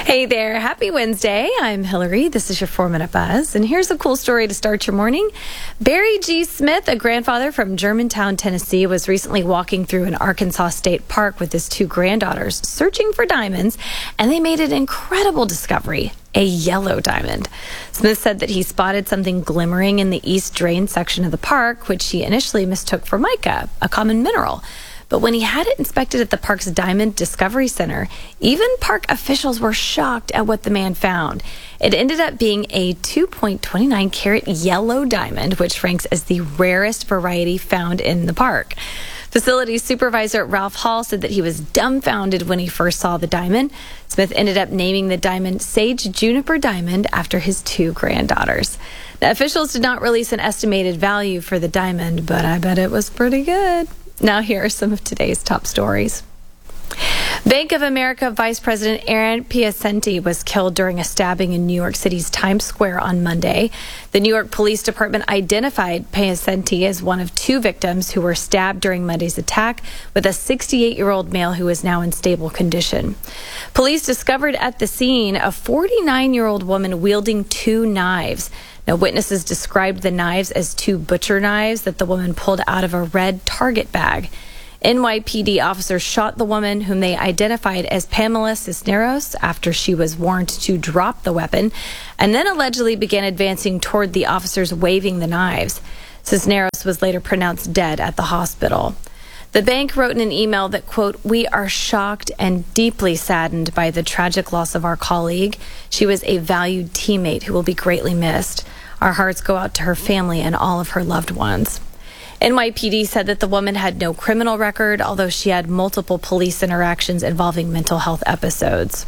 Hey there. Happy Wednesday. I'm Hillary. This is your 4-Minute Buzz. And here's a cool story to start your morning. Barry G. Smith, a grandfather from Germantown, Tennessee, was recently walking through an Arkansas state park with his two granddaughters searching for diamonds, and they made an incredible discovery. A yellow diamond. Smith said that he spotted something glimmering in the east drain section of the park, which he initially mistook for mica, a common mineral. But when he had it inspected at the park's Diamond Discovery Center, even park officials were shocked at what the man found. It ended up being a 2.29 carat yellow diamond, which ranks as the rarest variety found in the park. Facility supervisor Ralph Hall said that he was dumbfounded when he first saw the diamond. Smith ended up naming the diamond Sage Juniper Diamond after his two granddaughters. The officials did not release an estimated value for the diamond, but I bet it was pretty good. Now here are some of today's top stories. Bank of America Vice President Aaron Piacenti was killed during a stabbing in New York City's Times Square on Monday. The New York Police Department identified Piacenti as one of two victims who were stabbed during Monday's attack, with a 68-year-old male who is now in stable condition. Police discovered at the scene a 49-year-old woman wielding two knives. Now, witnesses described the knives as two butcher knives that the woman pulled out of a red Target bag. NYPD officers shot the woman, whom they identified as Pamela Cisneros, after she was warned to drop the weapon, and then allegedly began advancing toward the officers waving the knives. Cisneros was later pronounced dead at the hospital. The bank wrote in an email that, quote, "We are shocked and deeply saddened by the tragic loss of our colleague. She was a valued teammate who will be greatly missed. Our hearts go out to her family and all of her loved ones." NYPD said that the woman had no criminal record, although she had multiple police interactions involving mental health episodes.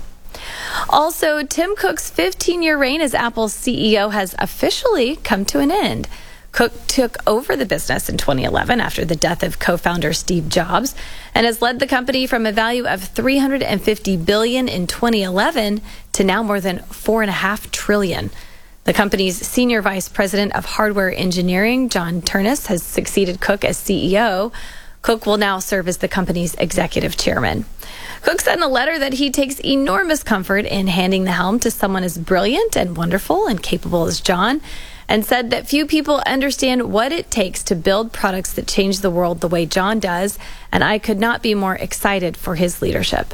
Also, Tim Cook's 15-year reign as Apple's CEO has officially come to an end. Cook took over the business in 2011 after the death of co-founder Steve Jobs and has led the company from a value of $350 billion in 2011 to now more than $4.5 trillion. The company's senior vice president of hardware engineering, John Ternus, has succeeded Cook as CEO. Cook will now serve as the company's executive chairman. Cook said in a letter that he takes enormous comfort in handing the helm to someone as brilliant and wonderful and capable as John, and said that few people understand what it takes to build products that change the world the way John does, and I could not be more excited for his leadership.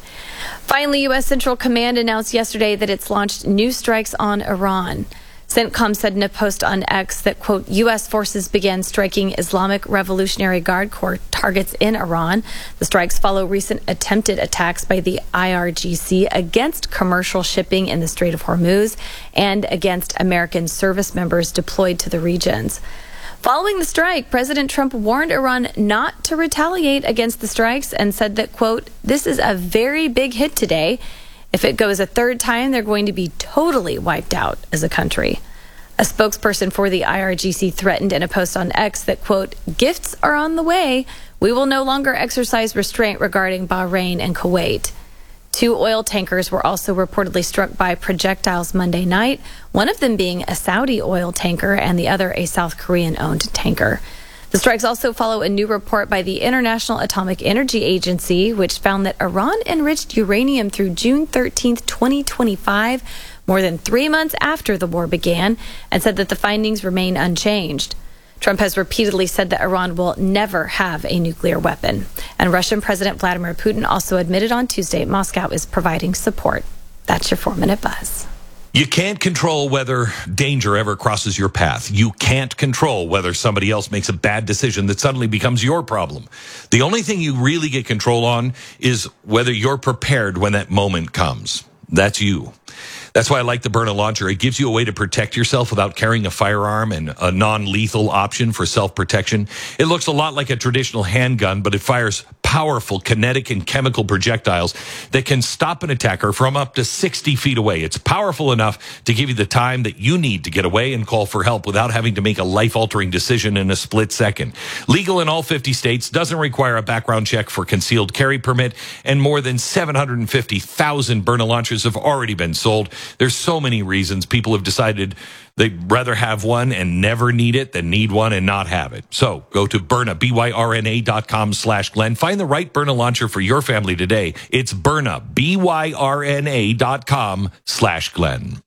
Finally, U.S. Central Command announced yesterday that it's launched new strikes on Iran. CENTCOM said in a post on X that, quote, U.S. forces began striking Islamic Revolutionary Guard Corps targets in Iran. The strikes follow recent attempted attacks by the IRGC against commercial shipping in the Strait of Hormuz and against American service members deployed to the regions. Following the strike, President Trump warned Iran not to retaliate against the strikes and said that, quote, this is a very big hit today. If it goes a third time, they're going to be totally wiped out as a country. A spokesperson for the IRGC threatened in a post on X that, quote, gifts are on the way. We will no longer exercise restraint regarding Bahrain and Kuwait. Two oil tankers were also reportedly struck by projectiles Monday night, one of them being a Saudi oil tanker and the other a South Korean-owned tanker. The strikes also follow a new report by the International Atomic Energy Agency, which found that Iran enriched uranium through June 13, 2025, more than 3 months after the war began, and said that the findings remain unchanged. Trump has repeatedly said that Iran will never have a nuclear weapon. And Russian President Vladimir Putin also admitted on Tuesday Moscow is providing support. That's your 4-Minute Buzz. You can't control whether danger ever crosses your path. You can't control whether somebody else makes a bad decision that suddenly becomes your problem. The only thing you really get control on is whether you're prepared when that moment comes. That's you. That's why I like the Byrna launcher. It gives you a way to protect yourself without carrying a firearm and a non-lethal option for self-protection. It looks a lot like a traditional handgun, but it fires powerful kinetic and chemical projectiles that can stop an attacker from up to 60 feet away. It's powerful enough to give you the time that you need to get away and call for help without having to make a life-altering decision in a split second. Legal in all 50 states, doesn't require a background check for concealed carry permit, and more than 750,000 Byrna launchers have already been sold. There's so many reasons people have decided they'd rather have one and never need it than need one and not have it. So go to Byrna, BYRNA.com/Glenn. Find Find the right Byrna launcher for your family today. It's Byrna, BYRNA.com/Glenn.